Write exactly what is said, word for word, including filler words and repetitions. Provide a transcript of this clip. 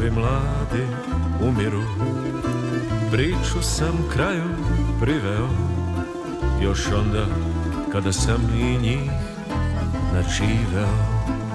ovi mladi umiru. Priču sam kraju priveo, još onda kada sam i njih načiveo.